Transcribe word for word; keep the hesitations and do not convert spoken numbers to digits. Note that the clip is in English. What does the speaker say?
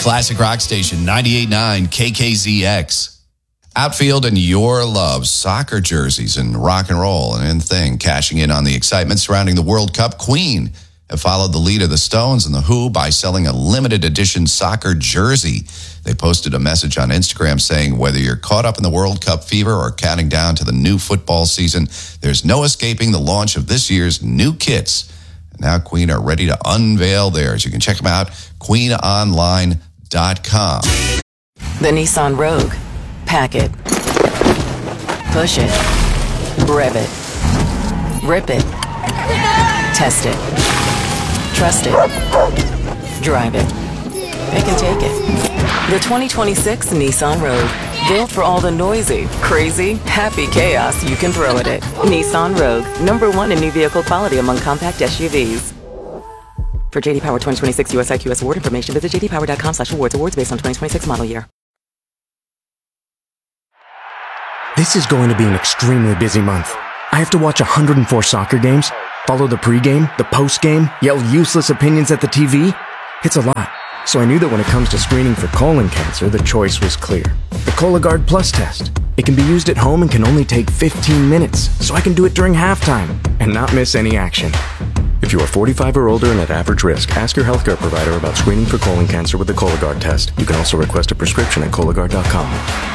Classic Rock Station, ninety-eight point nine K K Z X. Outfield and your love, soccer jerseys and rock and roll and anything. Cashing in on the excitement surrounding the World Cup, Queen have followed the lead of the Stones and the Who by selling a limited edition soccer jersey. They posted a message on Instagram saying, whether you're caught up in the World Cup fever or counting down to the new football season, there's no escaping the launch of this year's new kits. Now Queen are ready to unveil theirs. You can check them out, queen online dot com. The Nissan Rogue. Pack it. Push it. Rev it. Rip it. Test it. Trust it. Drive it. It can take it. The twenty twenty-six Nissan Rogue. Built for all the noisy, crazy, happy chaos you can throw at it. Nissan Rogue. Number one in new vehicle quality among compact S U Vs. For J D Power twenty twenty-six U S I Q S award information, visit j d power dot com slash awards. Awards based on twenty twenty-six model year. This is going to be an extremely busy month. I have to watch one hundred four soccer games, follow the pregame, the postgame, yell useless opinions at the T V. It's a lot. So I knew that when it comes to screening for colon cancer, the choice was clear. The Cologuard Plus test. It can be used at home and can only take fifteen minutes, so I can do it during halftime and not miss any action. If you are forty-five or older and at average risk, ask your healthcare provider about screening for colon cancer with the Cologuard test. You can also request a prescription at Cologuard dot com.